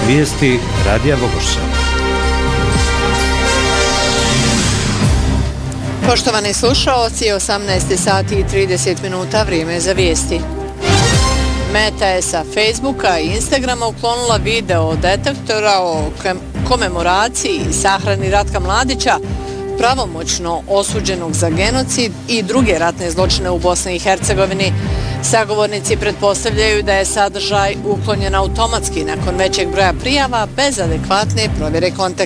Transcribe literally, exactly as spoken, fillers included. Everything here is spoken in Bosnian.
Vijesti Radija Bogošća. Poštovani slušaoci, osamnaest sati i trideset minuta, vrijeme za vijesti. Meta je sa Facebooka i Instagrama uklonila video detektora o komemoraciji i sahrani Ratka Mladića, pravomoćno osuđenog za genocid i druge ratne zločine u Bosni i Hercegovini. Sagovornici pretpostavljaju da je sadržaj uklonjen automatski nakon većeg broja prijava bez adekvatne provjere konteksta.